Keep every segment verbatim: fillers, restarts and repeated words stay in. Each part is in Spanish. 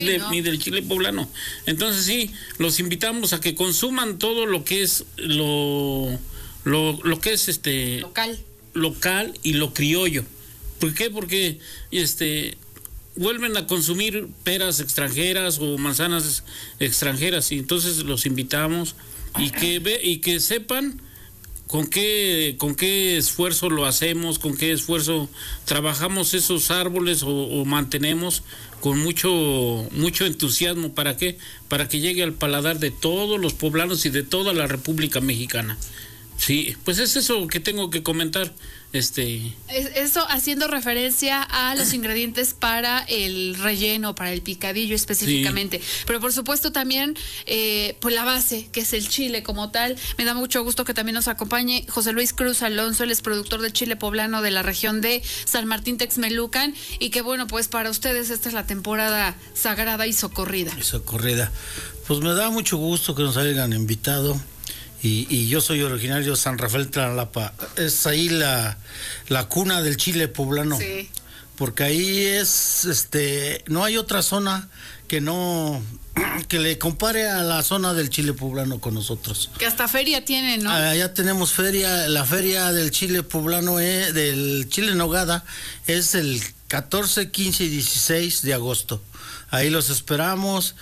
de, ¿no? ni del chile poblano. Entonces sí, los invitamos a que consuman todo lo que es lo lo, lo que es este Local. local y lo criollo. ¿Por qué? Porque este vuelven a consumir peras extranjeras o manzanas extranjeras, y entonces los invitamos y que ve y que sepan con qué con qué esfuerzo lo hacemos, con qué esfuerzo trabajamos esos árboles o, o mantenemos con mucho mucho entusiasmo. ¿Para qué? Para que llegue al paladar de todos los poblanos y de toda la República Mexicana. Sí, pues es eso que tengo que comentar. Este Eso haciendo referencia a los ingredientes para el relleno, para el picadillo específicamente. Sí. Pero por supuesto también, eh, pues la base, que es el chile como tal. Me da mucho gusto que también nos acompañe José Luis Cruz Alonso, él es productor de chile poblano de la región de San Martín Texmelucan, y que bueno, pues para ustedes esta es la temporada sagrada y socorrida. Y socorrida. Pues me da mucho gusto que nos hayan invitado. Y, y yo soy originario de San Rafael Tlalapa. Es ahí la, la cuna del chile poblano. Sí. Porque ahí es, este, no hay otra zona que no, que le compare a la zona del chile poblano con nosotros. Que hasta feria tienen, ¿no? Allá tenemos feria, la feria del chile poblano, eh, del chile en nogada, es el catorce, quince y dieciséis de agosto. Ahí los esperamos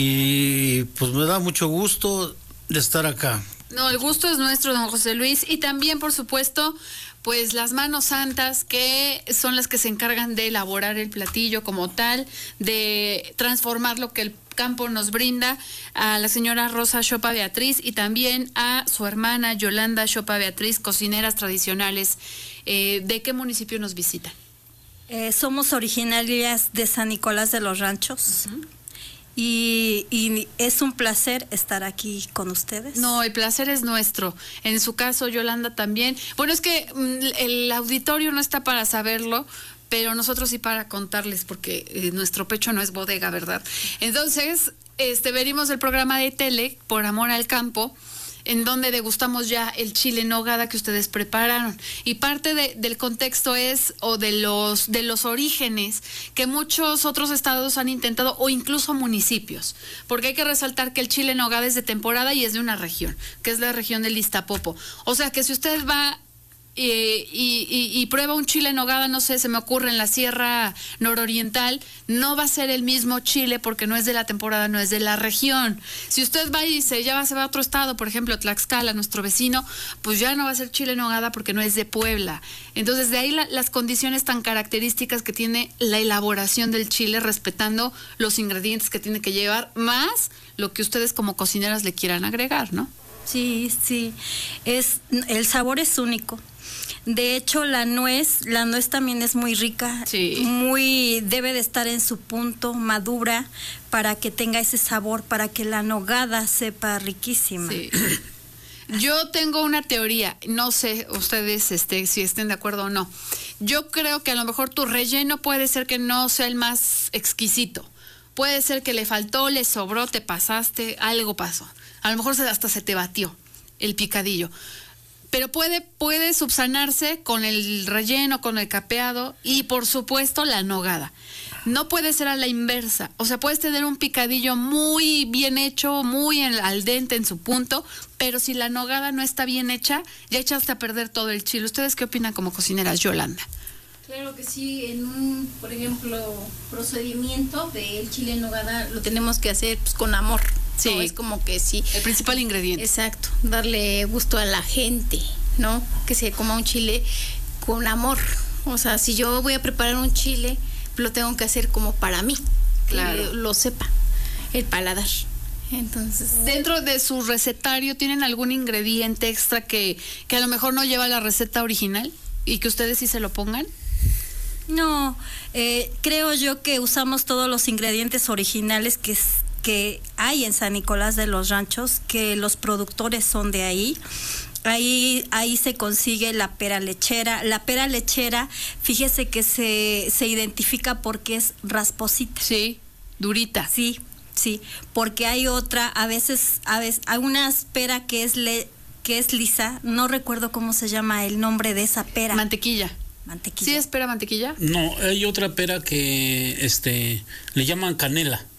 y pues me da mucho gusto de estar acá. No, el gusto es nuestro, don José Luis, y también, por supuesto, pues las manos santas, que son las que se encargan de elaborar el platillo como tal, de transformar lo que el campo nos brinda, a la señora Rosa Chopa Beatriz y también a su hermana Yolanda Chopa Beatriz, cocineras tradicionales. Eh, ¿De qué municipio nos visitan? Eh, somos originarias de San Nicolás de los Ranchos. Uh-huh. Y, y es un placer estar aquí con ustedes. No, el placer es nuestro. En su caso, Yolanda, también. Bueno, es que mm, el auditorio no está para saberlo, pero nosotros sí para contarles, porque eh, nuestro pecho no es bodega, ¿verdad? Entonces, este, venimos del programa de tele, Por Amor al Campo, en donde degustamos ya el chile en nogada que ustedes prepararon. Y parte de, del contexto es, o de los, de los orígenes, que muchos otros estados han intentado, o incluso municipios. Porque hay que resaltar que el chile en nogada es de temporada y es de una región, que es la región del Iztapopo. O sea que si usted va Eh, y, y, y prueba un chile en nogada, no sé, se me ocurre en la Sierra Nororiental, no va a ser el mismo chile porque no es de la temporada, no es de la región. Si usted va y se, ya va, se va a otro estado, por ejemplo Tlaxcala, nuestro vecino, pues ya no va a ser chile en nogada porque no es de Puebla. Entonces de ahí la, las condiciones tan características que tiene la elaboración del chile, respetando los ingredientes que tiene que llevar, más lo que ustedes como cocineras le quieran agregar, ¿no? Sí, sí, es, el sabor es único. De hecho, la nuez, la nuez también es muy rica, sí. muy, debe de estar en su punto, madura, para que tenga ese sabor, para que la nogada sepa riquísima. Sí. Yo tengo una teoría, no sé ustedes este, si estén de acuerdo o no. Yo creo que a lo mejor tu relleno puede ser que no sea el más exquisito. Puede ser que le faltó, le sobró, te pasaste, algo pasó. A lo mejor hasta se te batió el picadillo. Pero puede, puede subsanarse con el relleno, con el capeado y, por supuesto, la nogada. No puede ser a la inversa. O sea, puedes tener un picadillo muy bien hecho, muy en, al dente en su punto, pero si la nogada no está bien hecha, ya echaste a perder todo el chile. ¿Ustedes qué opinan como cocineras, Yolanda? Claro que sí, en un, por ejemplo, procedimiento del chile en nogada lo tenemos que hacer pues, con amor. Sí. ¿No? Es como que sí. El principal ingrediente. Exacto, darle gusto a la gente, ¿no? Que se coma un chile con amor. O sea, si yo voy a preparar un chile, lo tengo que hacer como para mí, claro. Que lo sepa, el paladar. Entonces, dentro de su recetario, ¿tienen algún ingrediente extra que, que a lo mejor no lleva la receta original y que ustedes sí se lo pongan? No, eh, creo yo que usamos todos los ingredientes originales que, que hay en San Nicolás de los Ranchos, que los productores son de ahí. Ahí, ahí se consigue la pera lechera. La pera lechera, fíjese que se, se identifica porque es rasposita. Sí, durita. Sí, sí, porque hay otra, a veces, a veces, hay una pera que es le, que es lisa, no recuerdo cómo se llama el nombre de esa pera. Mantequilla. Mantequilla. ¿Sí es pera mantequilla? No, hay otra pera que este le llaman canela.